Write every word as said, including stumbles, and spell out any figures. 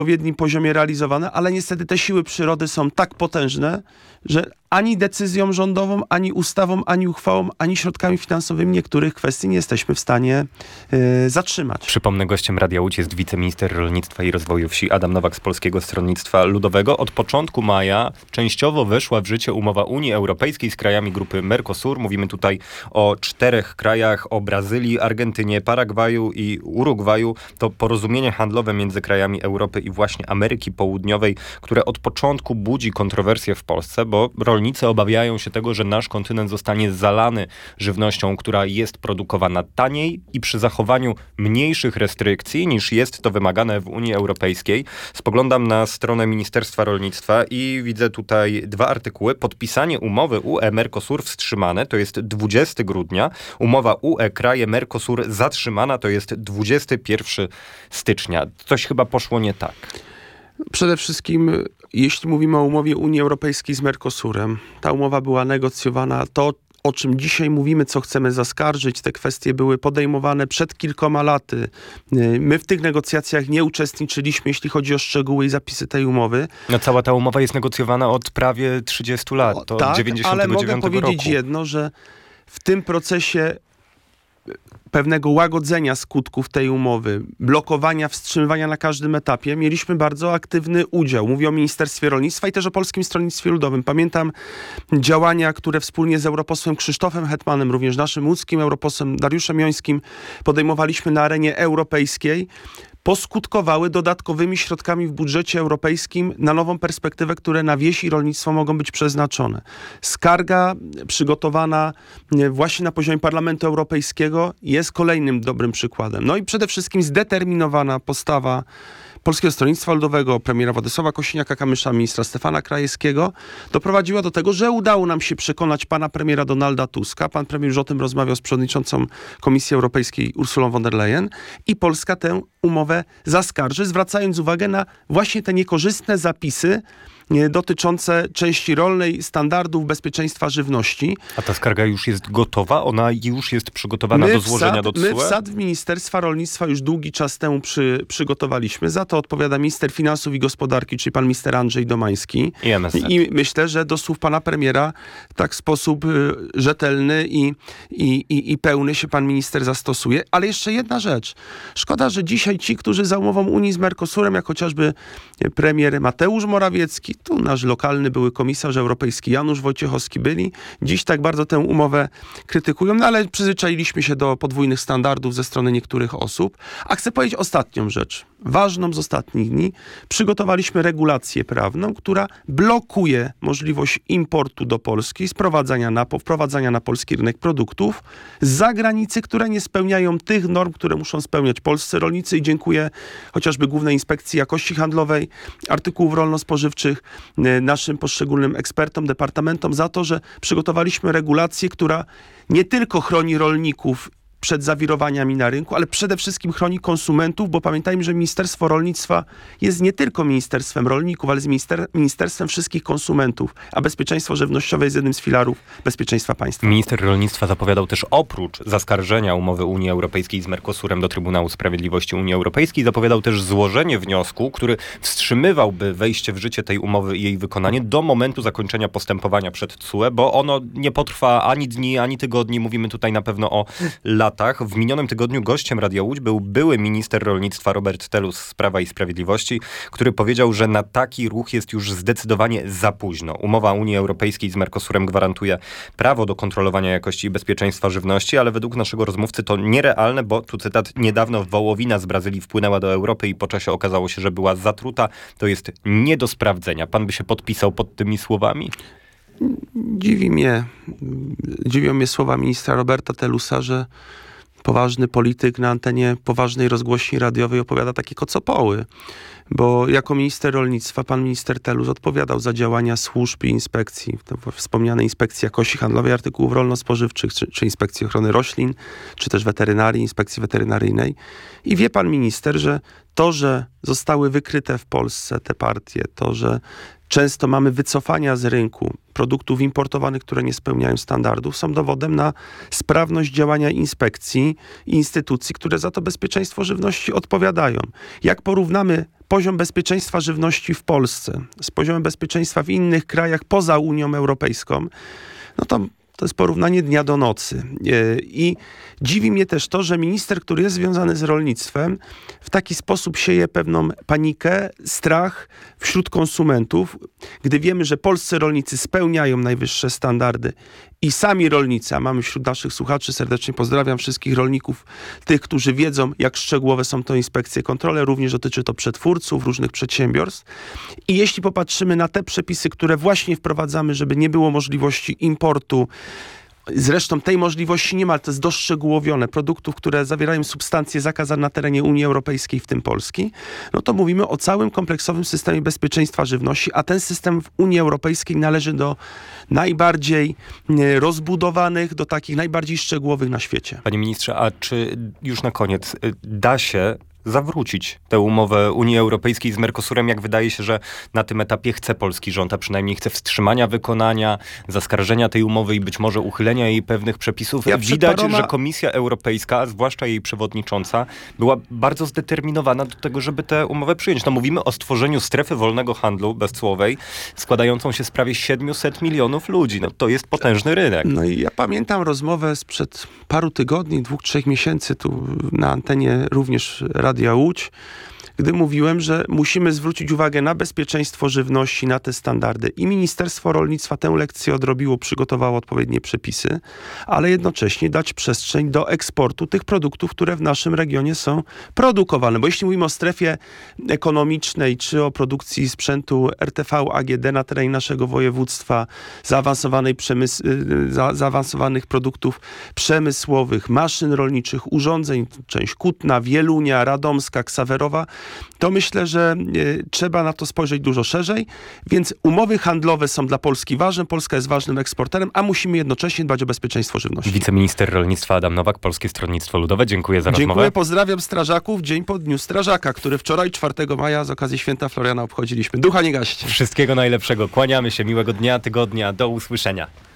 odpowiednim poziomie realizowane, ale niestety te siły przyrody są tak potężne, że ani decyzją rządową, ani ustawą, ani uchwałą, ani środkami finansowymi niektórych kwestii nie jesteśmy w stanie y, zatrzymać. Przypomnę, gościem Radia Łódź jest wiceminister rolnictwa i rozwoju wsi Adam Nowak z Polskiego Stronnictwa Ludowego. Od początku maja częściowo weszła w życie umowa Unii Europejskiej z krajami grupy Mercosur. Mówimy tutaj o czterech krajach, o Brazylii, Argentynie, Paragwaju i Urugwaju. To porozumienie handlowe między krajami Europy i właśnie Ameryki Południowej, które od początku budzi kontrowersje w Polsce, bo rolnicy obawiają się tego, że nasz kontynent zostanie zalany żywnością, która jest produkowana taniej i przy zachowaniu mniejszych restrykcji niż jest to wymagane w Unii Europejskiej. Spoglądam na stronę Ministerstwa Rolnictwa i widzę tutaj dwa artykuły. Podpisanie umowy U E-Mercosur wstrzymane, to jest dwudziestego grudnia. Umowa U E kraje Mercosur zatrzymana, to jest dwudziestego pierwszego stycznia. Coś chyba poszło nie tak. Przede wszystkim, jeśli mówimy o umowie Unii Europejskiej z Mercosurem, ta umowa była negocjowana, to o czym dzisiaj mówimy, co chcemy zaskarżyć, te kwestie były podejmowane przed kilkoma laty. My w tych negocjacjach nie uczestniczyliśmy, jeśli chodzi o szczegóły i zapisy tej umowy. No cała ta umowa jest negocjowana od prawie trzydziestu lat, to tak, od dziewięćdziesiątego dziewiątego ale mogę powiedzieć roku. jedno, że w tym procesie pewnego łagodzenia skutków tej umowy, blokowania, wstrzymywania na każdym etapie, mieliśmy bardzo aktywny udział. Mówię o Ministerstwie Rolnictwa i też o Polskim Stronnictwie Ludowym. Pamiętam działania, które wspólnie z europosłem Krzysztofem Hetmanem, również naszym łódzkim europosłem Dariuszem Jońskim podejmowaliśmy na arenie europejskiej, poskutkowały dodatkowymi środkami w budżecie europejskim na nową perspektywę, które na wieś i rolnictwo mogą być przeznaczone. Skarga przygotowana właśnie na poziomie Parlamentu Europejskiego jest kolejnym dobrym przykładem. No i przede wszystkim zdeterminowana postawa Polskiego Stronnictwa Ludowego, premiera Władysława Kosiniaka-Kamysza, ministra Stefana Krajewskiego doprowadziła do tego, że udało nam się przekonać pana premiera Donalda Tuska. Pan premier już o tym rozmawiał z przewodniczącą Komisji Europejskiej Ursulą von der Leyen i Polska tę umowę zaskarży, zwracając uwagę na właśnie te niekorzystne zapisy dotyczące części rolnej, standardów bezpieczeństwa żywności. A ta skarga już jest gotowa? Ona już jest przygotowana my do złożenia wsad, do T S U E? My wsad w Ministerstwa Rolnictwa już długi czas temu przy, przygotowaliśmy. Za to odpowiada minister finansów i gospodarki, czyli pan minister Andrzej Domański. I M S Z. I myślę, że do słów pana premiera tak w sposób y, rzetelny i, i, i, i pełny się pan minister zastosuje. Ale jeszcze jedna rzecz. Szkoda, że dzisiaj ci, którzy za umową Unii z Mercosurem, jak chociażby premier Mateusz Morawiecki, tu nasz lokalny były komisarz europejski Janusz Wojciechowski byli, dziś tak bardzo tę umowę krytykują, no ale przyzwyczailiśmy się do podwójnych standardów ze strony niektórych osób. A chcę powiedzieć ostatnią rzecz, ważną z ostatnich dni. Przygotowaliśmy regulację prawną, która blokuje możliwość importu do Polski, sprowadzania na, wprowadzania na polski rynek produktów z zagranicy, które nie spełniają tych norm, które muszą spełniać polscy rolnicy i dziękuję chociażby Głównej Inspekcji Jakości Handlowej Artykułów Rolno-Spożywczych, naszym poszczególnym ekspertom, departamentom za to, że przygotowaliśmy regulację, która nie tylko chroni rolników przed zawirowaniami na rynku, ale przede wszystkim chroni konsumentów, bo pamiętajmy, że Ministerstwo Rolnictwa jest nie tylko Ministerstwem Rolników, ale jest minister, Ministerstwem wszystkich konsumentów, a bezpieczeństwo żywnościowe jest jednym z filarów bezpieczeństwa państwa. Minister Rolnictwa zapowiadał też oprócz zaskarżenia umowy Unii Europejskiej z Mercosurem do Trybunału Sprawiedliwości Unii Europejskiej, zapowiadał też złożenie wniosku, który wstrzymywałby wejście w życie tej umowy i jej wykonanie do momentu zakończenia postępowania przed T S U E, bo ono nie potrwa ani dni, ani tygodni. Mówimy tutaj na pewno o latach. W minionym tygodniu gościem Radia Łódź był były minister rolnictwa Robert Telus z Prawa i Sprawiedliwości, który powiedział, że na taki ruch jest już zdecydowanie za późno. Umowa Unii Europejskiej z Mercosurem gwarantuje prawo do kontrolowania jakości i bezpieczeństwa żywności, ale według naszego rozmówcy to nierealne, bo tu cytat, niedawno wołowina z Brazylii wpłynęła do Europy i po czasie okazało się, że była zatruta. To jest nie do sprawdzenia. Pan by się podpisał pod tymi słowami? Dziwi mnie, dziwią mnie słowa ministra Roberta Telusa, że poważny polityk na antenie poważnej rozgłośni radiowej opowiada takie kocopoły. Bo jako minister rolnictwa pan minister Telus odpowiadał za działania służb i inspekcji, wspomniane Inspekcji Jakości Handlowej Artykułów Rolno-Spożywczych, czy, czy Inspekcji Ochrony Roślin, czy też weterynarii, Inspekcji Weterynaryjnej. I wie pan minister, że to, że zostały wykryte w Polsce te partie, to, że często mamy wycofania z rynku produktów importowanych, które nie spełniają standardów, są dowodem na sprawność działania inspekcji i instytucji, które za to bezpieczeństwo żywności odpowiadają. Jak porównamy poziom bezpieczeństwa żywności w Polsce z poziomem bezpieczeństwa w innych krajach poza Unią Europejską, no to to jest porównanie dnia do nocy. I dziwi mnie też to, że minister, który jest związany z rolnictwem, w taki sposób sieje pewną panikę, strach wśród konsumentów, gdy wiemy, że polscy rolnicy spełniają najwyższe standardy i sami rolnicy, a mamy wśród naszych słuchaczy, serdecznie pozdrawiam wszystkich rolników, tych, którzy wiedzą, jak szczegółowe są to inspekcje, kontrole, również dotyczy to przetwórców, różnych przedsiębiorstw. I jeśli popatrzymy na te przepisy, które właśnie wprowadzamy, żeby nie było możliwości importu, zresztą tej możliwości nie ma, ale to jest doszczegółowione, produktów, które zawierają substancje zakazane na terenie Unii Europejskiej, w tym Polski, no to mówimy o całym kompleksowym systemie bezpieczeństwa żywności, a ten system w Unii Europejskiej należy do najbardziej rozbudowanych, do takich najbardziej szczegółowych na świecie. Panie ministrze, a czy już na koniec da się zawrócić tę umowę Unii Europejskiej z Mercosurem, jak wydaje się, że na tym etapie chce polski rząd, a przynajmniej chce wstrzymania wykonania, zaskarżenia tej umowy i być może uchylenia jej pewnych przepisów. Ja Widać, paroma... że Komisja Europejska, zwłaszcza jej przewodnicząca, była bardzo zdeterminowana do tego, żeby tę umowę przyjąć. No, mówimy o stworzeniu strefy wolnego handlu bezcłowej, składającą się z prawie siedmiuset milionów ludzi. No, to jest potężny rynek. No i ja pamiętam rozmowę sprzed paru tygodni, dwóch, trzech miesięcy tu na antenie również Radia Łódź, gdy mówiłem, że musimy zwrócić uwagę na bezpieczeństwo żywności, na te standardy. I Ministerstwo Rolnictwa tę lekcję odrobiło, przygotowało odpowiednie przepisy, ale jednocześnie dać przestrzeń do eksportu tych produktów, które w naszym regionie są produkowane. Bo jeśli mówimy o strefie ekonomicznej, czy o produkcji sprzętu R T V A G D na terenie naszego województwa, zaawansowanej przemysł, za, zaawansowanych produktów przemysłowych, maszyn rolniczych, urządzeń, część Kutna, Wielunia, Radomska, Ksawerowa, to myślę, że y, trzeba na to spojrzeć dużo szerzej, więc umowy handlowe są dla Polski ważne, Polska jest ważnym eksporterem, a musimy jednocześnie dbać o bezpieczeństwo żywności. Wiceminister rolnictwa Adam Nowak, Polskie Stronnictwo Ludowe. Dziękuję za Dziękuję, rozmowę. Dziękuję, pozdrawiam strażaków, dzień po Dniu Strażaka, który wczoraj, czwartego maja, z okazji Święta Floriana obchodziliśmy. Ducha nie gaście. Wszystkiego najlepszego. Kłaniamy się. Miłego dnia, tygodnia. Do usłyszenia.